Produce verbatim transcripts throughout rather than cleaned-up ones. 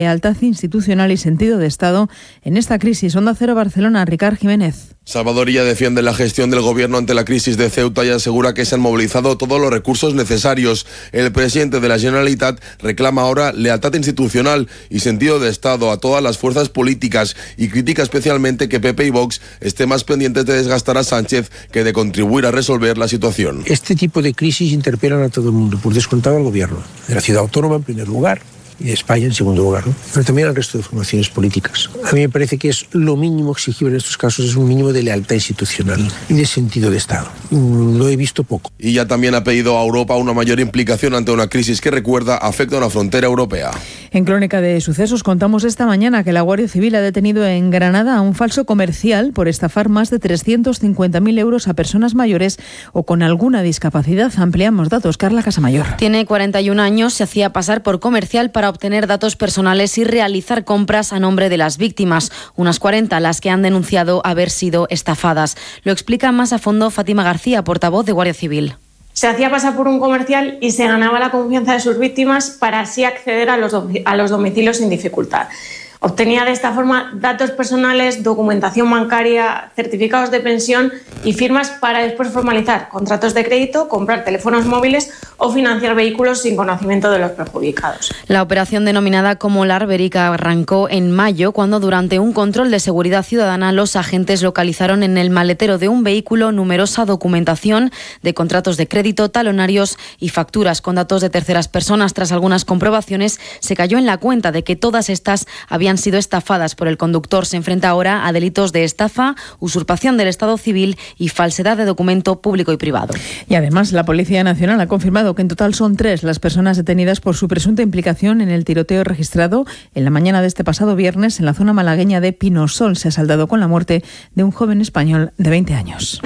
lealtad institucional y sentido de Estado en esta crisis. Onda Cero Barcelona, Ricard Jiménez. Salvador Illa defiende la gestión del gobierno ante la crisis de Ceuta y asegura que se han movilizado todos los recursos necesarios. El presidente de la Generalitat reclama ahora lealtad institucional y sentido de Estado a todas las fuerzas políticas y critica especialmente que P P y Vox estén más pendientes de desgastar a Sánchez que de contribuir a resolver la situación. Este tipo de crisis interpelan a todo el mundo, por descontado al gobierno, de la ciudad autónoma en primer lugar, y de España en segundo lugar, ¿no? Pero también al resto de formaciones políticas. A mí me parece que es lo mínimo exigible en estos casos, es un mínimo de lealtad institucional y de sentido de Estado. Lo he visto poco. Y ya también ha pedido a Europa una mayor implicación ante una crisis que, recuerda, afecta a una frontera europea. En Crónica de Sucesos contamos esta mañana que la Guardia Civil ha detenido en Granada a un falso comercial por estafar más de trescientos cincuenta mil euros a personas mayores o con alguna discapacidad. Ampliamos datos. Carla Casamayor. Tiene cuarenta y un años, se hacía pasar por comercial para obtener datos personales y realizar compras a nombre de las víctimas, unas cuarenta las que han denunciado haber sido estafadas. Lo explica más a fondo Fátima García, portavoz de Guardia Civil. Se hacía pasar por un comercial y se ganaba la confianza de sus víctimas para así acceder a los, a los domicilios sin dificultad. Obtenía de esta forma datos personales, documentación bancaria, certificados de pensión y firmas para después formalizar contratos de crédito, comprar teléfonos móviles o financiar vehículos sin conocimiento de los perjudicados. La operación denominada como la Arberica arrancó en mayo, cuando durante un control de seguridad ciudadana los agentes localizaron en el maletero de un vehículo numerosa documentación de contratos de crédito, talonarios y facturas con datos de terceras personas. Tras algunas comprobaciones, se cayó en la cuenta de que todas estas habían han sido estafadas por el conductor. Se enfrenta ahora a delitos de estafa, usurpación del Estado civil y falsedad de documento público y privado. Y además, la Policía Nacional ha confirmado que en total son tres las personas detenidas por su presunta implicación en el tiroteo registrado en la mañana de este pasado viernes en la zona malagueña de Pinosol. Se ha saldado con la muerte de un joven español de veinte años.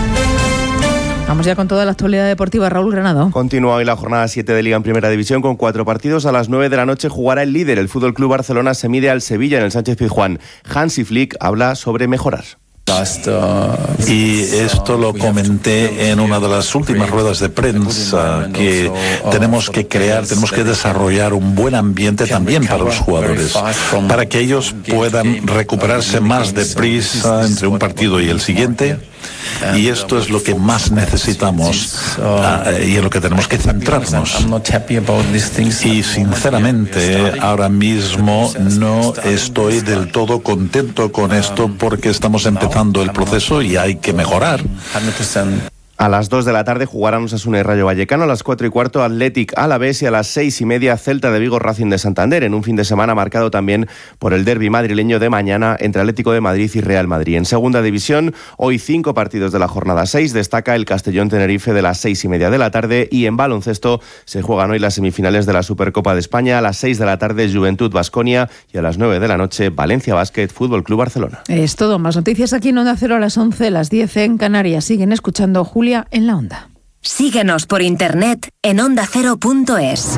Vamos ya con toda la actualidad deportiva. Raúl Granado. Continúa hoy la jornada siete de Liga en Primera División con cuatro partidos. A las nueve de la noche jugará el líder. El F C Barcelona se mide al Sevilla en el Sánchez-Pizjuán. Hansi Flick habla sobre mejorar. Y esto lo comenté en una de las últimas ruedas de prensa, que tenemos que crear, tenemos que desarrollar un buen ambiente también para los jugadores, para que ellos puedan recuperarse más deprisa entre un partido y el siguiente. Y esto es lo que más necesitamos uh, y en lo que tenemos que centrarnos. Y sinceramente, ahora mismo no estoy del todo contento con esto, porque estamos empezando el proceso y hay que mejorar. A las dos de la tarde jugarán Osasuna y Rayo Vallecano, a las cuatro y cuarto Athletic Alavés y a las seis y media Celta de Vigo Racing de Santander, en un fin de semana marcado también por el derbi madrileño de mañana entre Atlético de Madrid y Real Madrid. En segunda división, hoy cinco partidos de la jornada seis, destaca el Castellón-Tenerife de las seis y media de la tarde, y en baloncesto se juegan hoy las semifinales de la Supercopa de España. A las seis de la tarde Juventud-Baskonia y a las nueve de la noche Valencia Basket Fútbol Club Barcelona. Es todo. Más noticias aquí en Onda Cero a las once, las diez en Canarias. Siguen escuchando Julia en la Onda. Síguenos por internet en onda cero punto es.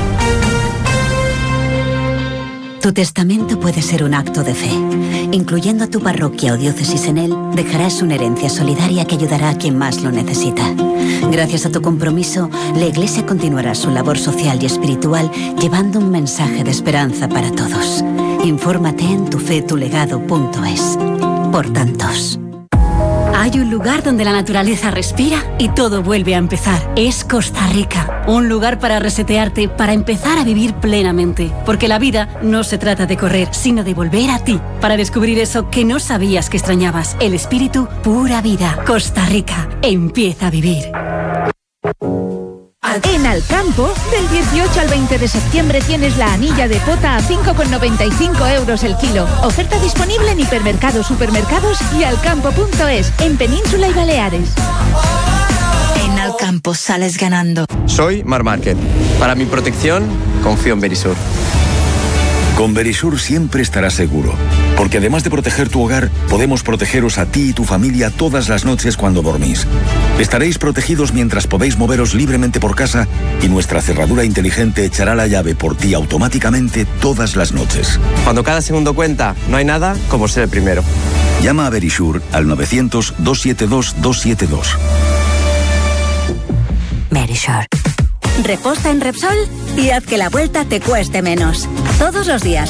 Tu testamento puede ser un acto de fe. Incluyendo a tu parroquia o diócesis en él, dejarás una herencia solidaria que ayudará a quien más lo necesita. Gracias a tu compromiso, la Iglesia continuará su labor social y espiritual, llevando un mensaje de esperanza para todos. Infórmate en tu fe tu legado punto es. Por tantos. Hay un lugar donde la naturaleza respira y todo vuelve a empezar. Es Costa Rica. Un lugar para resetearte, para empezar a vivir plenamente. Porque la vida no se trata de correr, sino de volver a ti. Para descubrir eso que no sabías que extrañabas. El espíritu, pura vida. Costa Rica. Empieza a vivir. En Alcampo, del dieciocho al veinte de septiembre tienes la anilla de pota a cinco con noventa y cinco euros el kilo. Oferta disponible en hipermercados, supermercados y alcampo punto es, en Península y Baleares. En Alcampo sales ganando. Soy Mar Márquez. Para mi protección, confío en Verisur. Con Verisur siempre estarás seguro, porque además de proteger tu hogar, podemos protegeros a ti y tu familia todas las noches cuando dormís. Estaréis protegidos mientras podéis moveros libremente por casa y nuestra cerradura inteligente echará la llave por ti automáticamente todas las noches. Cuando cada segundo cuenta, no hay nada como ser el primero. Llama a Verisur al novecientos, doscientos setenta y dos, doscientos setenta y dos. Verisur. Reposta en Repsol y haz que la vuelta te cueste menos. Todos los días,